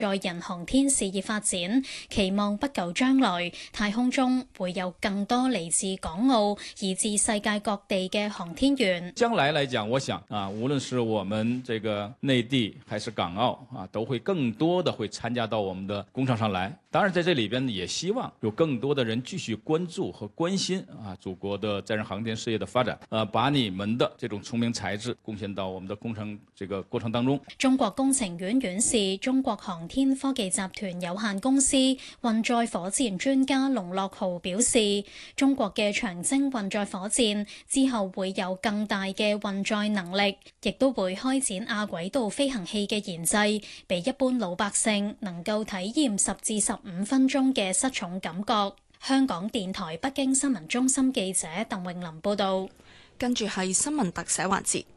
載人航天事業發展，期望不久將來太空中會有更多嚟自港澳以至世界各地嘅航天員。 將來來講，我想無論是我們這個內地還是港澳都會更多的會參加到我們的工程上來。當然，在這裏邊也希望有更多的人繼續關注和關心祖國的載人航天事業的發展，把你們的這種聰明才智貢獻到我們的工程這個過程當中。 中國工程院院士、中國航天科技集團有限公司運載火箭專家龍樂豪表示，中國嘅長征運載火箭之後會有更大嘅運載能力，亦都會開展亞軌道飛行器嘅研製，俾一般老百姓能夠體驗10至15分鐘嘅失重感覺。香港電台北京新聞中心記者鄧穎琳報道。 跟住係新聞特寫環節。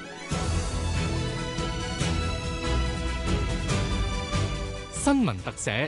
新聞特寫。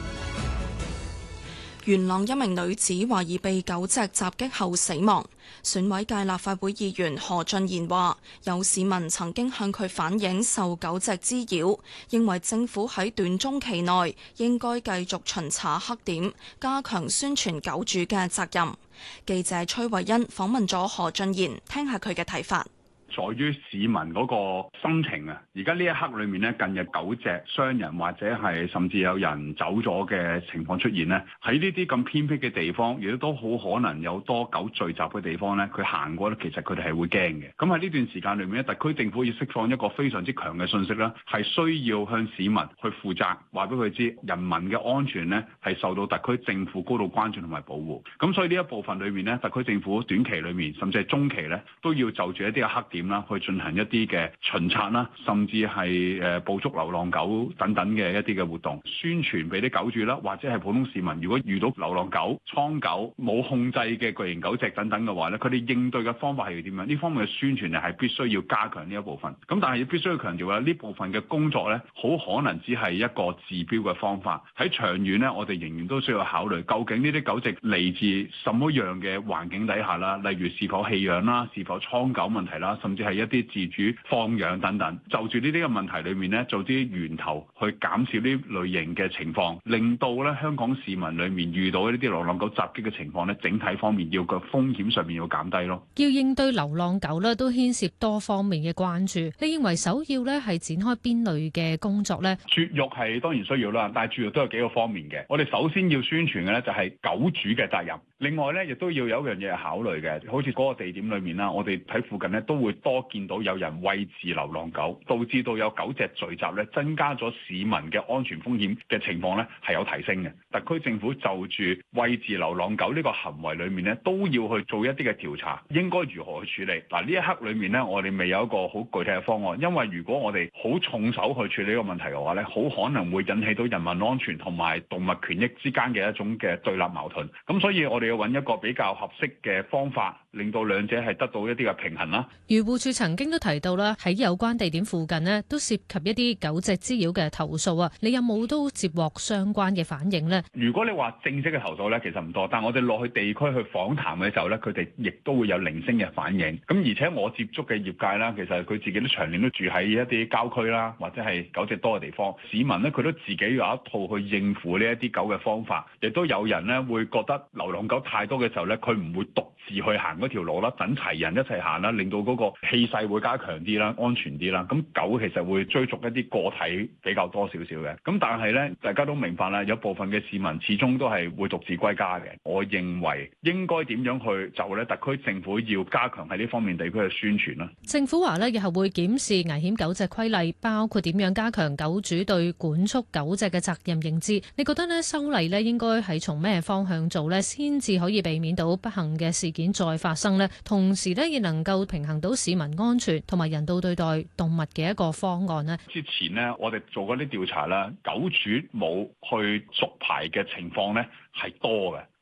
元朗一名女子懷疑被狗隻襲擊後死亡。選委界立法會議員何俊賢話，有市民曾經向佢反映受狗隻滋擾，認為政府喺短中期內應該繼續巡查黑點，加強宣傳狗主嘅責任。記者崔慧欣訪問咗何俊賢，聽下佢嘅睇法。 在於市民嗰個心情啊！而家呢一刻裏面咧，近日狗隻傷人或者係甚至有人走咗嘅情況出現咧，喺呢啲咁偏僻嘅地方，亦都好可能有多狗聚集嘅地方咧，佢行過咧，其實佢哋係會驚嘅。咁喺呢段時間裏面咧，特區政府要釋放一個非常之強嘅信息啦，係需要向市民去負責，話俾佢知人民嘅安全咧係受到特區政府高度關注同埋保護。咁所以呢一部分裏面咧，特區政府短期裏面甚至係中期咧，都要就住一啲嘅黑點啦，去進行一啲嘅巡查啦，甚至係捕捉流浪狗等等嘅一啲嘅活動，宣傳俾啲狗主啦，或者係普通市民，如果遇到流浪狗、倉狗冇控制嘅巨型狗隻等等嘅話咧，佢哋應對嘅方法係要點樣？呢方面嘅宣傳係必須要加強呢一部分。咁但係必須要強調啦，呢部分嘅工作咧，好可能只係一個治標嘅方法。喺長遠咧，我哋仍然都需要考慮，究竟呢啲狗隻嚟自什麼樣嘅環境底下啦？例如是否棄養啦，是否倉狗問題啦，甚至係一啲自主放養等等，就住呢啲嘅問題裏面呢，做啲源頭去減少呢類型嘅情況，令到咧香港市民裏面遇到呢啲流浪狗襲擊嘅情況呢，整體方面要個風險上面要減低咯。 要應對流浪狗呢，都牽涉多方面嘅關注。你認為首要呢係展開邊類嘅工作呢？ 絕育係當然需要啦，但係絕育都有幾個方面嘅。我哋首先要宣傳嘅呢，就係狗主嘅責任。另外呢，亦都要有一樣嘢係考慮嘅，好似嗰個地點裏面啦，我哋喺附近呢都會多見到有人餵飼流浪狗，導致到有狗隻聚集咧，增加咗市民嘅安全風險嘅情況咧，係有提升嘅。特區政府就住餵飼流浪狗呢個行為裏面咧，都要去做一啲嘅調查，應該如何去處理？嗱，呢一刻裏面咧，我哋未有一個好具體嘅方案，因為如果我哋好重手去處理呢個問題嘅話咧，好可能會引起到人民安全同埋動物權益之間嘅一種嘅對立矛盾。咁所以我哋要揾一個比較合適嘅方法，令到兩者係得到一啲嘅平衡啦。 漁護署曾經都提到啦，喺有關地點附近呢，都涉及一啲狗隻滋擾嘅投訴啊。你有冇都接獲相關嘅反應呢？ 如果你話正式嘅投訴咧，其實唔多，但係我哋落去地區去訪談嘅時候咧，佢哋亦都會有零星嘅反應。咁而且我接觸嘅業界啦，其實佢自己都長年都住喺一啲郊區啦，或者係狗隻多嘅地方。市民咧，佢都自己有一套去應付呢一啲狗嘅方法。亦都有人咧會覺得流浪狗太多嘅時候咧，佢唔會獨自去行嗰條路啦，等齊人一齊行啦，令到嗰個氣勢會加強啲啦，安全啲啦。咁狗其實會追逐一啲個體比較多少少嘅。咁但係咧，大家都明白啦，有部分嘅市民始終都係會獨自歸家嘅。我認為應該點樣去就咧，特區政府要加強喺呢方面地區嘅宣傳啦。 政府話咧，日後會檢視危險狗隻規例，包括點樣加強狗主對管束狗隻嘅責任認知。你覺得呢修例咧應該係從咩方向做呢？先至可以避免到不幸嘅事件再發生呢？同時咧亦能夠平衡到市民安全同埋人道對待動物嘅一個方案呢？ 之前呢，我哋做過啲調查啦，狗主冇去續牌嘅情況呢係多嘅。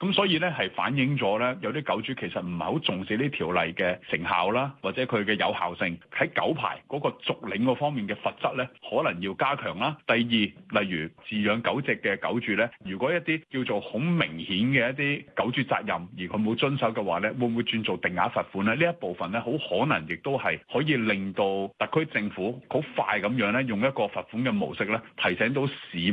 咁所以咧係反映咗咧有啲狗主其實唔係好重視呢條例嘅成效啦，或者佢嘅有效性。喺狗牌嗰個續領嗰方面嘅罰則咧，可能要加強啦。第二，例如飼養狗隻嘅狗主咧，如果一啲叫做好明顯嘅一啲狗主責任而佢冇遵守嘅話咧，會唔會轉做定額罰款咧？呢一部分咧，好可能亦都係可以令到特區政府好快咁樣咧，用一個罰款嘅模式咧，提醒到市民